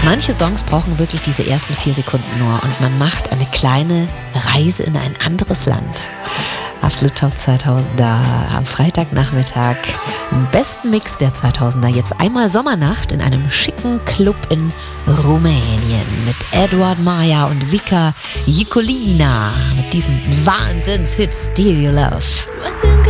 Manche Songs brauchen wirklich diese ersten 4 Sekunden nur und man macht eine kleine Reise in ein anderes Land. Absolut Top 2000er am Freitagnachmittag. Im besten Mix der 2000er. Jetzt einmal Sommernacht in einem schicken Club in Rumänien mit Edward Maya und Vika Jikolina mit diesem Wahnsinnshit Stereo Love.